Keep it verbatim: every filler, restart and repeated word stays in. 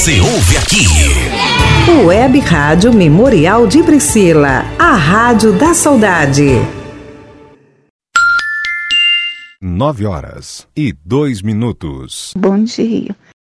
Você ouve aqui. Web Rádio Memorial de Priscila, a rádio da saudade. Nove horas e dois minutos. Bom dia.